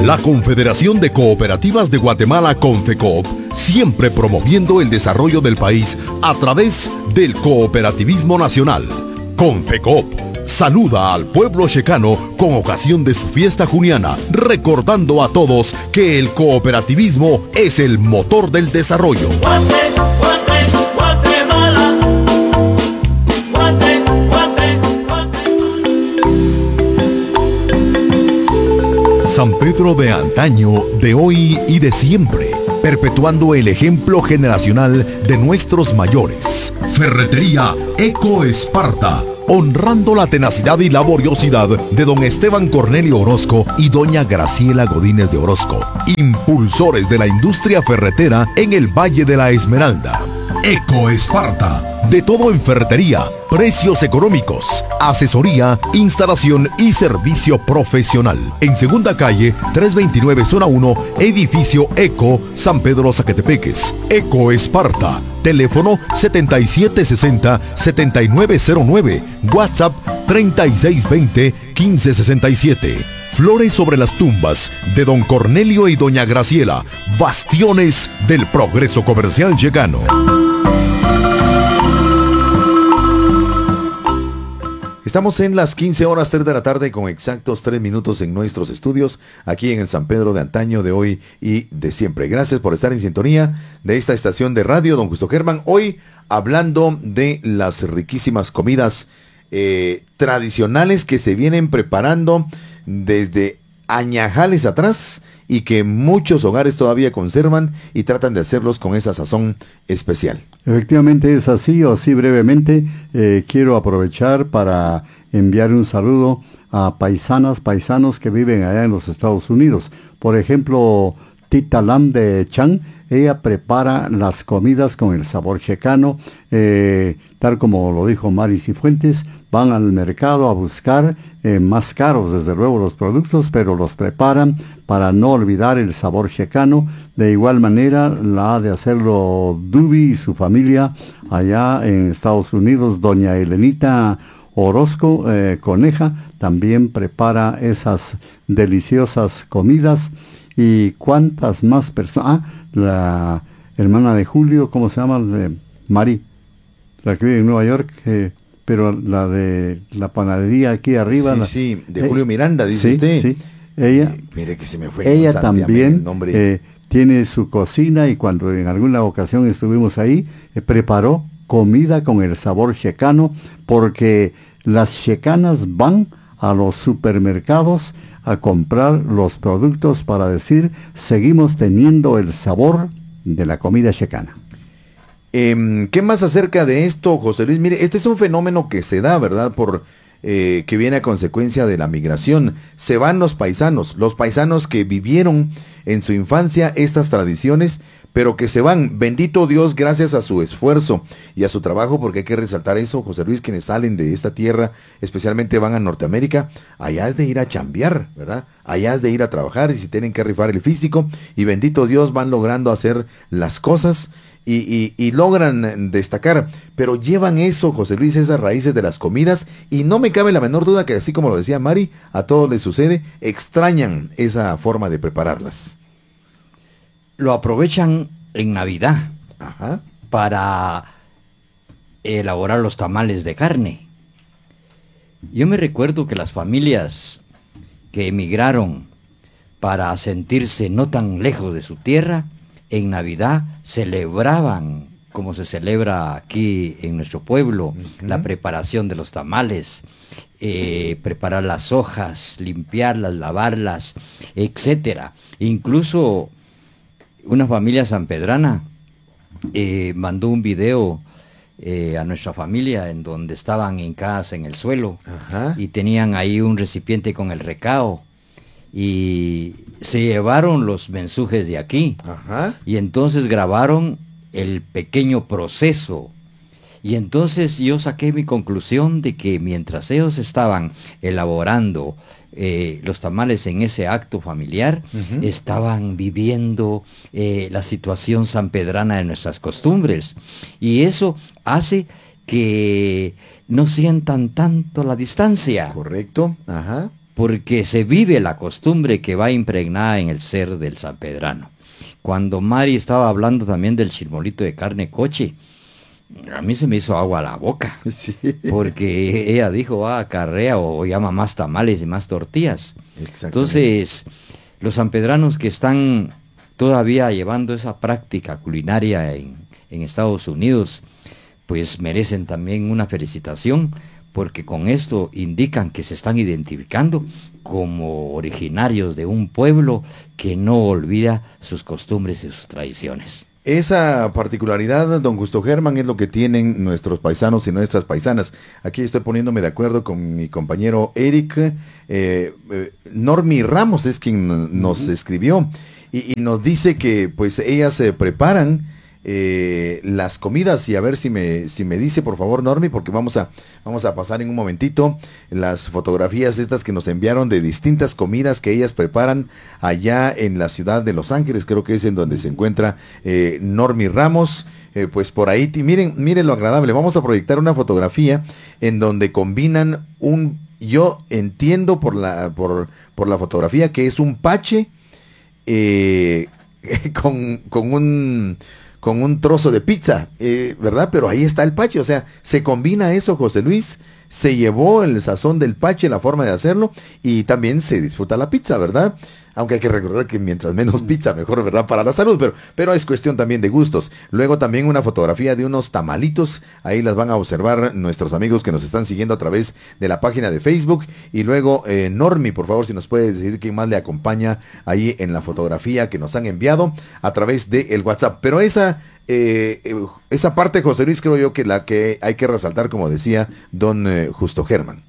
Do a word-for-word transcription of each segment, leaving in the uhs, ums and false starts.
La Confederación de Cooperativas de Guatemala, Confecoop, siempre promoviendo el desarrollo del país a través del cooperativismo nacional. Confecoop saluda al pueblo checano con ocasión de su fiesta juniana, recordando a todos que el cooperativismo es el motor del desarrollo. Guate, Guate, Guatemala. Guate, Guate, Guatemala. San Pedro de antaño, de hoy y de siempre, perpetuando el ejemplo generacional de nuestros mayores. Ferretería Eco Esparta, honrando la tenacidad y laboriosidad de don Esteban Cornelio Orozco y doña Graciela Godínez de Orozco, impulsores de la industria ferretera en el Valle de la Esmeralda. Eco Esparta, de todo en ferretería, precios económicos, asesoría, instalación y servicio profesional. En Segunda Calle, trescientos veintinueve, Zona uno, Edificio Eco, San Pedro Zacatepeques. Eco Esparta, teléfono setenta y siete sesenta, setenta y nueve cero nueve, WhatsApp treinta y seis veinte, quince sesenta y siete. Flores sobre las tumbas de don Cornelio y doña Graciela, bastiones del progreso comercial checano. Estamos en las quince horas tres de la tarde con exactos tres minutos en nuestros estudios, aquí en el San Pedro de antaño, de hoy y de siempre. Gracias por estar en sintonía de esta estación de radio, don Justo Germán. Hoy hablando de las riquísimas comidas eh, tradicionales que se vienen preparando desde añajales atrás y que muchos hogares todavía conservan y tratan de hacerlos con esa sazón especial. Efectivamente es así, o así brevemente, eh, quiero aprovechar para enviar un saludo a paisanas, paisanos que viven allá en los Estados Unidos. Por ejemplo, Tita Lam de Chan, ella prepara las comidas con el sabor checano, eh, tal como lo dijo Mari Cifuentes, van al mercado a buscar eh, más caros, desde luego, los productos, pero los preparan para no olvidar el sabor checano. De igual manera, la ha de hacerlo Dubi y su familia allá en Estados Unidos. Doña Elenita Orozco, eh, Coneja, también prepara esas deliciosas comidas. ¿Y cuántas más personas? Ah, la hermana de Julio, ¿cómo se llama? Eh, Mari, la que vive en Nueva York, eh, pero la de la panadería aquí arriba. Sí, la, sí, de eh, Julio Miranda, dice sí, usted. Sí, ella, eh, mire que se me fue. ella también eh, tiene su cocina, y cuando en alguna ocasión estuvimos ahí, eh, preparó comida con el sabor checano, porque las checanas van a los supermercados a comprar los productos para decir, seguimos teniendo el sabor de la comida checana. Eh, ¿Qué más acerca de esto, José Luis? Mire, este es un fenómeno que se da, ¿verdad? Por eh, que viene a consecuencia de la migración. Se van los paisanos, los paisanos que vivieron en su infancia estas tradiciones, pero que se van, bendito Dios, gracias a su esfuerzo y a su trabajo, porque hay que resaltar eso, José Luis, quienes salen de esta tierra, especialmente van a Norteamérica, allá es de ir a chambear, ¿verdad? Allá es de ir a trabajar, y si tienen que rifar el físico, y bendito Dios, van logrando hacer las cosas y, y, y logran destacar, pero llevan eso, José Luis, esas raíces de las comidas, y no me cabe la menor duda que, así como lo decía Mari, a todos les sucede, extrañan esa forma de prepararlas. Lo aprovechan en Navidad. Ajá. Para elaborar los tamales de carne. Yo me recuerdo que las familias que emigraron para sentirse no tan lejos de su tierra, en Navidad celebraban, como se celebra aquí en nuestro pueblo, uh-huh. la preparación de los tamales, eh, preparar las hojas, limpiarlas, lavarlas, etcétera. Incluso una familia sanpedrana eh, mandó un video eh, a nuestra familia en donde estaban hincadas en el suelo. Ajá. Y tenían ahí un recipiente con el recao, y se llevaron los mensujes de aquí. Ajá. Y entonces grabaron el pequeño proceso, y entonces yo saqué mi conclusión de que mientras ellos estaban elaborando Eh, los tamales en ese acto familiar, uh-huh. estaban viviendo eh, la situación sanpedrana de nuestras costumbres, y eso hace que no sientan tanto la distancia. Correcto. Ajá. porque se vive la costumbre que va impregnada en el ser del sanpedrano. Cuando Mari estaba hablando también del chirmolito de carne coche, a mí se me hizo agua a la boca, Sí. porque ella dijo, ah, acarrea o llama más tamales y más tortillas. Exactamente. Entonces, los sanpedranos que están todavía llevando esa práctica culinaria en, en Estados Unidos, pues merecen también una felicitación, porque con esto indican que se están identificando como originarios de un pueblo que no olvida sus costumbres y sus tradiciones. Esa particularidad, don Justo Germán, es lo que tienen nuestros paisanos y nuestras paisanas. Aquí estoy poniéndome de acuerdo con mi compañero Eric. Eh, eh, Normi Ramos es quien nos uh-huh. escribió y, y nos dice que pues ellas se preparan eh, las comidas, y a ver si me si me dice por favor Normi, porque vamos a vamos a pasar en un momentito las fotografías estas que nos enviaron de distintas comidas que ellas preparan allá en la ciudad de Los Ángeles, creo que es en donde se encuentra eh, Normi Ramos. Eh, pues por ahí, y miren, miren lo agradable, vamos a proyectar una fotografía en donde combinan un, yo entiendo por la por, por la fotografía que es un pache eh, con, con un con un trozo de pizza, eh, ¿verdad? Pero ahí está el pache, o sea, se combina eso, José Luis, se llevó el sazón del pache, la forma de hacerlo, y también se disfruta la pizza, ¿verdad? Aunque hay que recordar que mientras menos pizza, mejor, ¿verdad? Para la salud, pero, pero es cuestión también de gustos. Luego también una fotografía de unos tamalitos, ahí las van a observar nuestros amigos que nos están siguiendo a través de la página de Facebook. Y luego, eh, Normi, por favor, si nos puede decir quién más le acompaña ahí en la fotografía que nos han enviado a través del WhatsApp. Pero esa... Eh, eh, esa parte, José Luis, creo yo que la que hay que resaltar, como decía don eh, Justo Germán.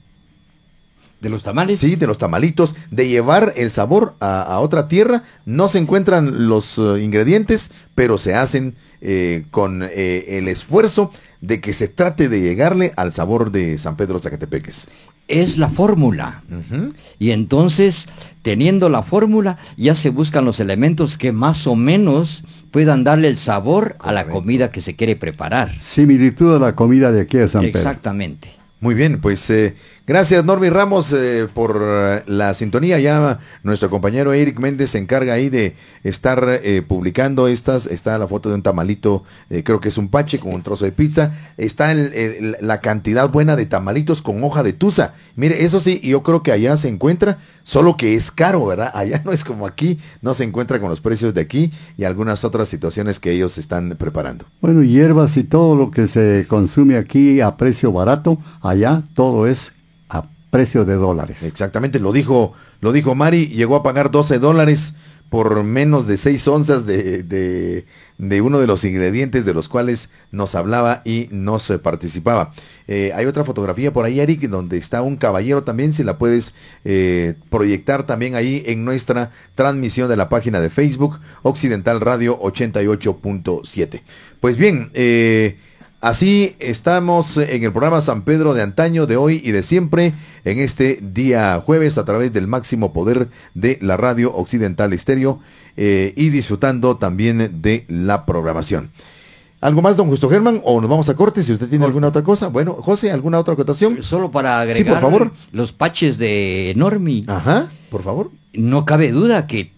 ¿De los tamales? Sí, de los tamalitos, de llevar el sabor a, a otra tierra. No se encuentran los uh, ingredientes, pero se hacen eh, con eh, el esfuerzo de que se trate de llegarle al sabor de San Pedro Zacatepeques. Es la fórmula. Uh-huh. Y entonces, teniendo la fórmula, ya se buscan los elementos que más o menos puedan darle el sabor a la comida que se quiere preparar. Similitud a la comida de aquí de San Pedro. Exactamente. Muy bien, pues eh, gracias Normi Ramos eh, por uh, la sintonía. Ya nuestro compañero Eric Méndez se encarga ahí de estar eh, publicando estas. Está la foto de un tamalito, eh, creo que es un pache con un trozo de pizza. Está el, el, la cantidad buena de tamalitos con hoja de tusa. Mire, eso sí, yo creo que allá se encuentra, solo que es caro, ¿verdad? Allá no es como aquí, no se encuentra con los precios de aquí y algunas otras situaciones que ellos están preparando. Bueno, hierbas y todo lo que se consume aquí a precio barato, allá todo es a precio de dólares. Exactamente, lo dijo, lo dijo Mari, llegó a pagar doce dólares por menos de seis onzas de, de, de uno de los ingredientes de los cuales nos hablaba y nos eh, participaba. Eh, hay otra fotografía por ahí, Eric, donde está un caballero también, si la puedes eh, proyectar también ahí en nuestra transmisión de la página de Facebook, Occidental Radio ochenta y ocho punto siete. Pues bien, eh, así estamos en el programa San Pedro de antaño, de hoy y de siempre, en este día jueves a través del máximo poder de la radio Occidental Estéreo eh, y disfrutando también de la programación. ¿Algo más, don Justo Germán? ¿O nos vamos a corte si usted tiene alguna otra cosa? Bueno, José, ¿alguna otra acotación? Solo para agregar, sí, por favor, los paches de Normi. Ajá, por favor. No cabe duda que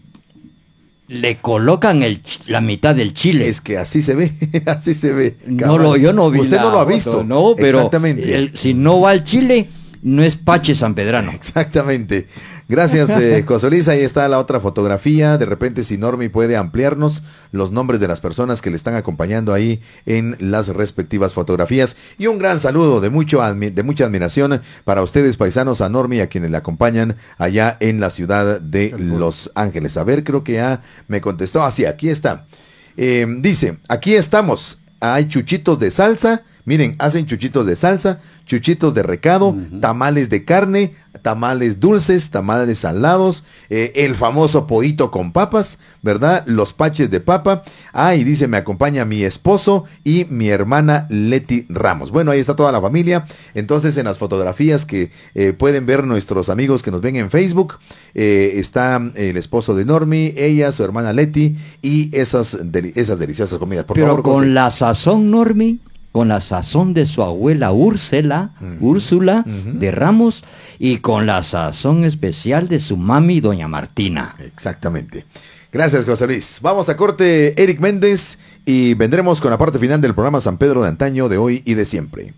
le colocan el, la mitad del chile. Es que así se ve, así se ve. No lo, yo no vi. Usted la no lo ha foto, visto. No, pero exactamente. El, si no va al chile, no es pache sanpedrano. Exactamente. Gracias, eh, José Luis. Ahí está la otra fotografía. De repente, si Normi puede ampliarnos los nombres de las personas que le están acompañando ahí en las respectivas fotografías. Y un gran saludo de, mucho, de mucha admiración para ustedes, paisanos, a Normi, a quienes le acompañan allá en la ciudad de Los Ángeles. A ver, creo que ya me contestó. Así, aquí está. Eh, dice, aquí estamos. Hay chuchitos de salsa. Miren, hacen chuchitos de salsa, chuchitos de recado, uh-huh. tamales de carne, tamales dulces, tamales salados, eh, el famoso pollito con papas, ¿verdad? Los paches de papa. Ah, y dice, me acompaña mi esposo y mi hermana Leti Ramos. Bueno, ahí está toda la familia. Entonces, en las fotografías que eh, pueden ver nuestros amigos que nos ven en Facebook, eh, está el esposo de Normi, ella, su hermana Leti y esas, deli- esas deliciosas comidas. Por Pero favor, con José. la sazón, Normi, con la sazón de su abuela Úrsula, Uh-huh. Úrsula Uh-huh. de Ramos, y con la sazón especial de su mami, doña Martina. Exactamente. Gracias, José Luis. Vamos a corte, Eric Méndez, y vendremos con la parte final del programa San Pedro de antaño, de hoy y de siempre.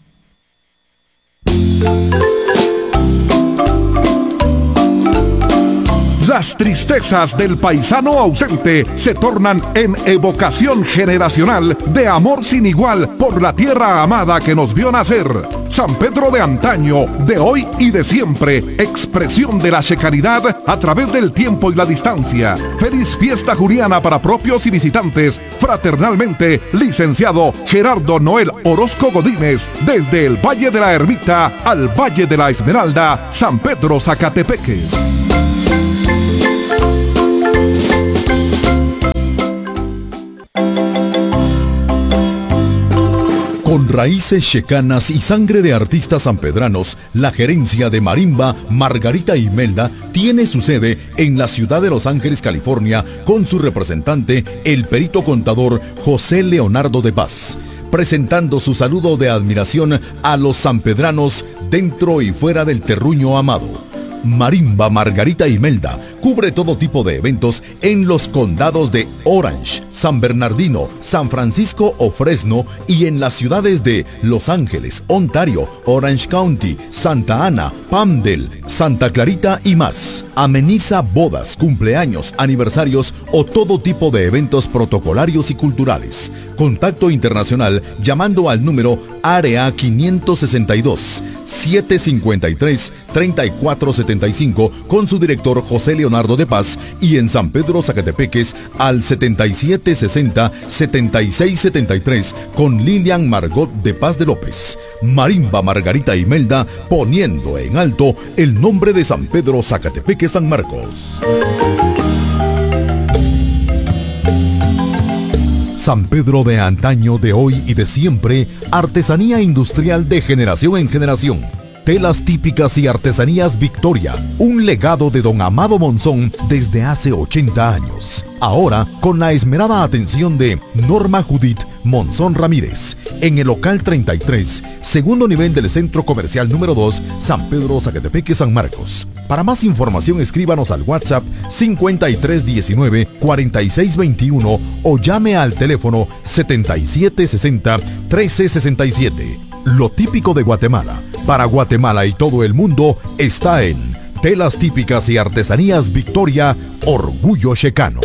Las tristezas del paisano ausente se tornan en evocación generacional de amor sin igual por la tierra amada que nos vio nacer. San Pedro de antaño, de hoy y de siempre, expresión de la checaridad a través del tiempo y la distancia. Feliz fiesta juliana para propios y visitantes. Fraternalmente, licenciado Gerardo Noel Orozco Godínez, desde el Valle de la Ermita al Valle de la Esmeralda, San Pedro Zacatepeques. Con raíces checanas y sangre de artistas sanpedranos, la gerencia de Marimba Margarita Imelda tiene su sede en la ciudad de Los Ángeles, California, con su representante, el perito contador José Leonardo de Paz, presentando su saludo de admiración a los sanpedranos dentro y fuera del terruño amado. Marimba Margarita Imelda cubre todo tipo de eventos en los condados de Orange, San Bernardino, San Francisco o Fresno, y en las ciudades de Los Ángeles, Ontario, Orange County, Santa Ana, Palmdale, Santa Clarita y más. Ameniza bodas, cumpleaños, aniversarios o todo tipo de eventos protocolarios y culturales. Contacto internacional llamando al número área quinientos sesenta y dos, setecientos cincuenta y tres, treinta y cuatro setenta y cinco con su director José Leonardo de Paz, y en San Pedro Zacatepeques al setenta y siete sesenta, setenta y seis setenta y tres con Lilian Margot de Paz de López. Marimba Margarita Imelda, poniendo en alto el nombre de San Pedro Zacatepeques San Marcos. San Pedro de antaño, de hoy y de siempre, artesanía industrial de generación en generación. Telas típicas y artesanías Victoria, un legado de don Amado Monzón desde hace ochenta años. Ahora, con la esmerada atención de Norma Judith Monzón Ramírez, en el local treinta y tres, segundo nivel del Centro Comercial número dos, San Pedro Zacatepeques San Marcos. Para más información, escríbanos al WhatsApp cincuenta y tres diecinueve, cuarenta y seis veintiuno o llame al teléfono setenta y siete sesenta, trece sesenta y siete. Lo típico de Guatemala, para Guatemala y todo el mundo, está en Telas Típicas y Artesanías Victoria, Orgullo Checano.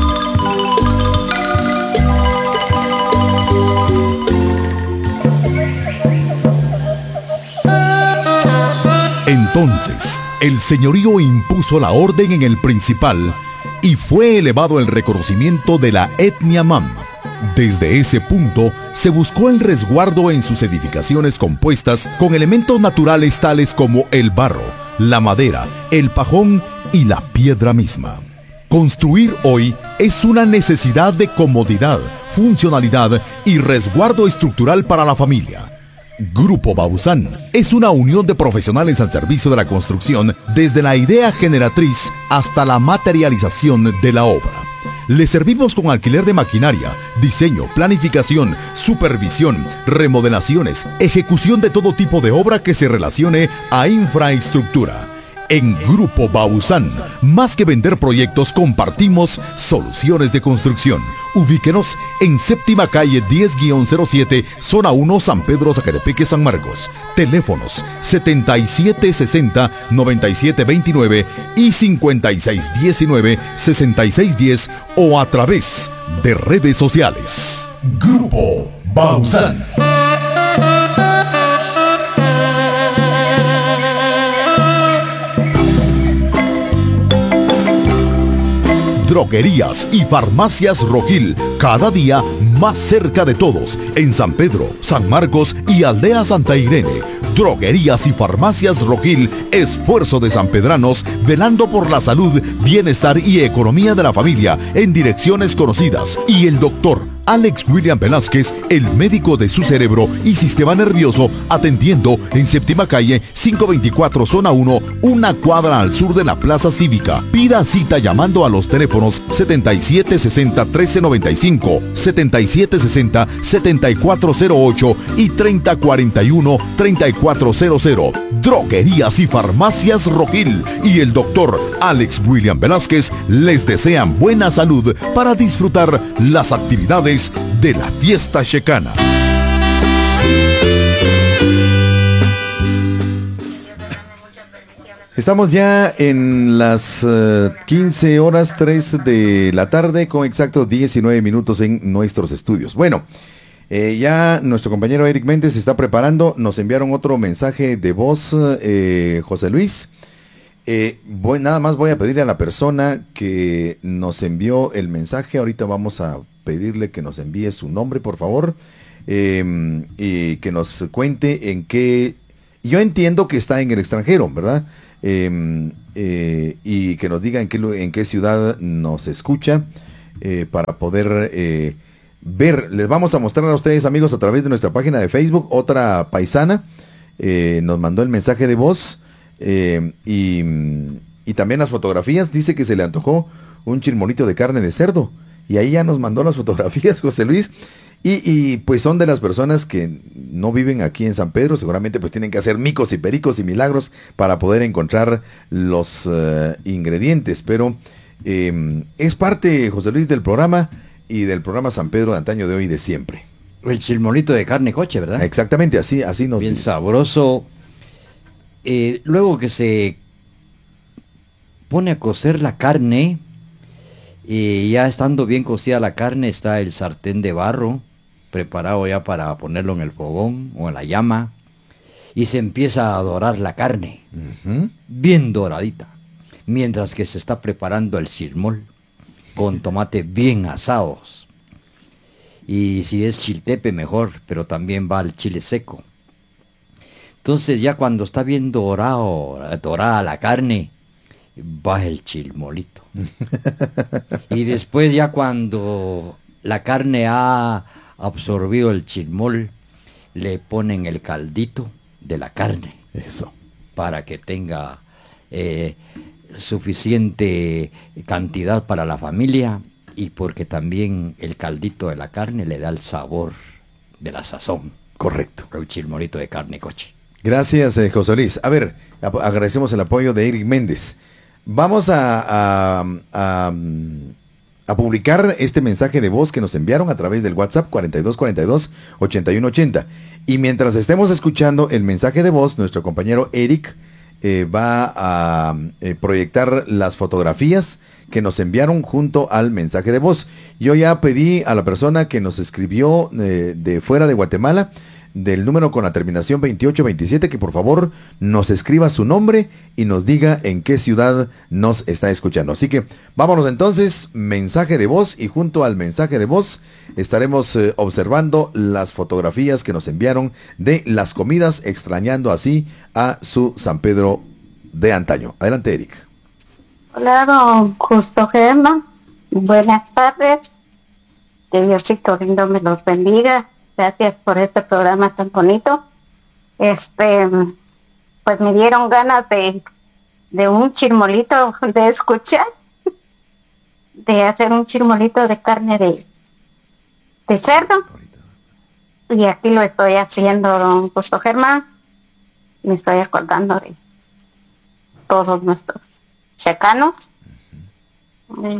Entonces, el señorío impuso la orden en el principal y fue elevado el reconocimiento de la etnia Mam. Desde ese punto, se buscó el resguardo en sus edificaciones compuestas con elementos naturales tales como el barro, la madera, el pajón y la piedra misma. Construir hoy es una necesidad de comodidad, funcionalidad y resguardo estructural para la familia. Grupo Bausán es una unión de profesionales al servicio de la construcción, desde la idea generatriz hasta la materialización de la obra. Le servimos con alquiler de maquinaria, diseño, planificación, supervisión, remodelaciones, ejecución de todo tipo de obra que se relacione a infraestructura. En Grupo Bausán, más que vender proyectos, compartimos soluciones de construcción. Ubíquenos en séptima calle diez guión cero siete, zona uno, San Pedro Zacatepeques San Marcos. Teléfonos setenta y siete sesenta, noventa y siete veintinueve y cincuenta y seis diecinueve, sesenta y seis diez o a través de redes sociales. Grupo Bausán. Droguerías y farmacias Rogil, cada día más cerca de todos, en San Pedro, San Marcos y Aldea Santa Irene. Droguerías y farmacias Rogil, esfuerzo de sanpedranos, velando por la salud, bienestar y economía de la familia, en direcciones conocidas. Y el doctor Alex William Velázquez, el médico de su cerebro y sistema nervioso, atendiendo en séptima calle quinientos veinticuatro, zona uno, una cuadra al sur de la Plaza Cívica. Pida cita llamando a los teléfonos setenta y siete sesenta, trece noventa y cinco, setenta y siete sesenta, setenta y cuatro cero ocho y treinta cuarenta y uno, treinta y cuatro cero cero. Droguerías y Farmacias Rogil y el doctor Alex William Velázquez les desean buena salud para disfrutar las actividades de la fiesta checana. Estamos ya en las uh, quince horas tres de la tarde con exactos diecinueve minutos en nuestros estudios. Bueno, eh, ya nuestro compañero Eric Méndez se está preparando. Nos enviaron otro mensaje de voz, eh, José Luis. Eh, voy, nada más voy a pedirle a la persona que nos envió el mensaje. Ahorita vamos a pedirle que nos envíe su nombre, por favor, eh, y que nos cuente en qué... Yo entiendo que está en el extranjero, ¿verdad? Eh, eh, y que nos diga en qué, en qué ciudad nos escucha eh, para poder eh, ver. Les vamos a mostrar a ustedes, amigos, a través de nuestra página de Facebook, otra paisana eh, nos mandó el mensaje de voz eh, y, y también las fotografías. Dice que se le antojó un chirmonito de carne de cerdo y ahí ya nos mandó las fotografías, José Luis. Y, y pues son de las personas que no viven aquí en San Pedro, seguramente pues tienen que hacer micos y pericos y milagros para poder encontrar los uh, ingredientes, pero eh, es parte, José Luis, del programa y del programa San Pedro de antaño, de hoy y de siempre. El chilmolito de carne coche, ¿verdad? Exactamente, así, así nos Bien dice. sabroso. Eh, luego que se pone a cocer la carne, y ya estando bien cocida la carne, está el sartén de barro preparado ya para ponerlo en el fogón o en la llama, y se empieza a dorar la carne, Uh-huh. bien doradita, mientras que se está preparando el chilmol con tomate bien asados, y si es chiltepe mejor, pero también va el chile seco. Entonces ya cuando está bien dorado, dorada la carne, va el chilmolito. Y después ya cuando la carne ha absorbido el chilmol, le ponen el caldito de la carne. Eso. Para que tenga eh, suficiente cantidad para la familia y porque también el caldito de la carne le da el sabor de la sazón. Correcto. El chilmolito de carne coche. Gracias, eh, José Luis. A ver, ap- agradecemos el apoyo de Eric Méndez. Vamos a, a, a, a publicar este mensaje de voz que nos enviaron a través del WhatsApp cuarenta y dos cuarenta y dos, ochenta y uno ochenta. Y mientras estemos escuchando el mensaje de voz, nuestro compañero Eric eh, va a eh, proyectar las fotografías que nos enviaron junto al mensaje de voz. Yo ya pedí a la persona que nos escribió eh, de fuera de Guatemala, del número con la terminación veintiocho veintisiete, que por favor nos escriba su nombre y nos diga en qué ciudad nos está escuchando. Así que vámonos entonces, mensaje de voz, y junto al mensaje de voz estaremos eh, observando las fotografías que nos enviaron de las comidas, extrañando así a su San Pedro de antaño. Adelante, Eric. Hola, don Justo Germán. Buenas tardes. Que Diosito lindo me los bendiga. Gracias por este programa tan bonito. Este, pues me dieron ganas de, de un chirmolito, de escuchar, de hacer un chirmolito de carne de, de cerdo. Y aquí lo estoy haciendo, don Justo Germán. Me estoy acordando de todos nuestros checanos. Eh,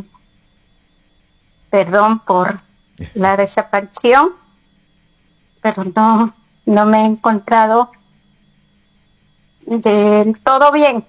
perdón por la desaparición, pero no, no me he encontrado del todo bien.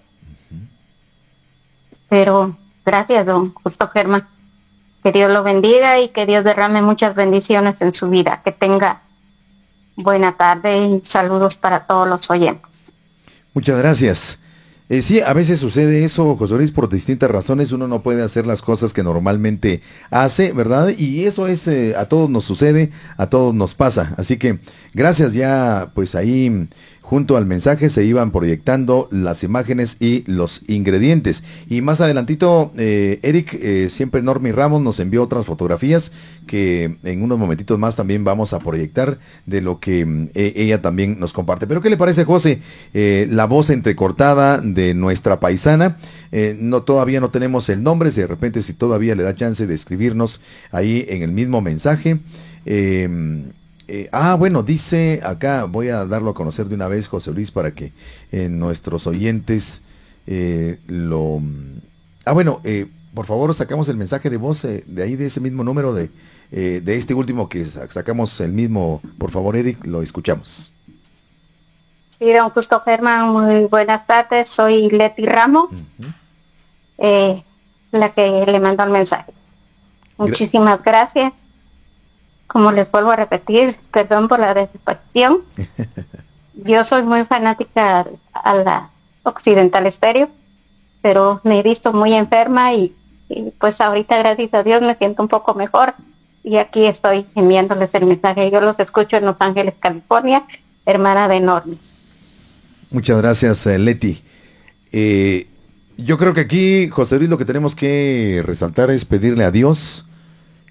Pero gracias, don Justo Germán. Que Dios lo bendiga y que Dios derrame muchas bendiciones en su vida. Que tenga buena tarde y saludos para todos los oyentes. Muchas gracias. Eh, sí, a veces sucede eso, José Luis, por distintas razones. Uno no puede hacer las cosas que normalmente hace, ¿verdad? Y eso es, eh, a todos nos sucede, a todos nos pasa. Así que gracias ya, pues ahí, junto al mensaje se iban proyectando las imágenes y los ingredientes. Y más adelantito, eh, Eric, eh, siempre Normi Ramos nos envió otras fotografías que en unos momentitos más también vamos a proyectar de lo que eh, ella también nos comparte. Pero ¿qué le parece, José? Eh, la voz entrecortada de nuestra paisana. Eh, no, todavía no tenemos el nombre, si de repente si todavía le da chance de escribirnos ahí en el mismo mensaje. Eh, Eh, ah, bueno, dice acá, voy a darlo a conocer de una vez, José Luis, para que eh, nuestros oyentes eh, lo... Ah, bueno, eh, por favor, sacamos el mensaje de voz eh, de ahí, de ese mismo número, de, eh, de este último que sacamos el mismo. Por favor, Eric, lo escuchamos. Sí, don Justo Germán, muy buenas tardes, soy Leti Ramos, uh-huh. eh, la que le mandó el mensaje. Muchísimas gracias. Como les vuelvo a repetir, perdón por la desesperación. Yo soy muy fanática a la Occidental Estéreo, pero me he visto muy enferma y, y pues ahorita, gracias a Dios, me siento un poco mejor. Y aquí estoy enviándoles el mensaje. Yo los escucho en Los Ángeles, California, hermana de Normi. Muchas gracias, eh, Leti. Eh, yo creo que aquí, José Luis, lo que tenemos que resaltar es pedirle a Dios